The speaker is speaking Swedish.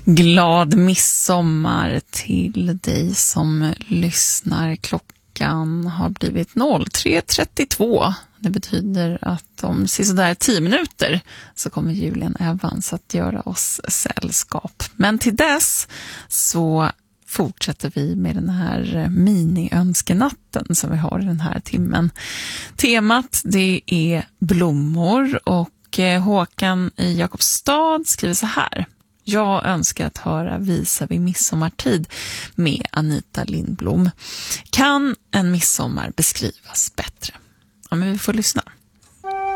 Glad midsommar till dig som lyssnar. Klockan har blivit 03.32. Det betyder att om sådär 10 minuter så kommer Julian Evans att göra oss sällskap. Men till dess så fortsätter vi med den här mini-önskenatten som vi har i den här timmen. Temat det är blommor och Håkan i Jakobstad skriver så här. Jag önskar att höra Visa vid midsommartid med Anita Lindblom. Kan en midsommar beskrivas bättre? Ja, men vi får lyssna.